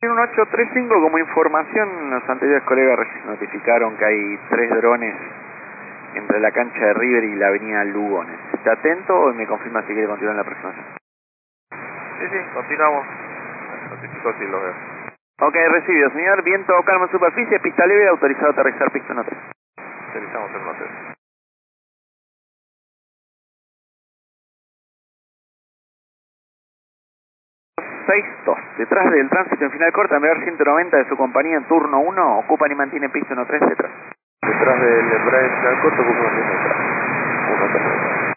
1835, como información, los anteriores colegas notificaron que hay 3 drones entre la cancha de River y la avenida Lugones. ¿Está atento o me confirma si quiere continuar en la aproximación? Sí, continuamos. Notifico si lo veo. Ok, recibido, señor. Viento calmo en superficie, pista libre, autorizado a aterrizar pista 1-3. Utilizamos el note. 6-2. Detrás del tránsito en final corta, Embraer 190 de su compañía en turno 1, ocupan y mantienen pista 1-3 detrás. Detrás del Embraer final corto, ocupa 1-3.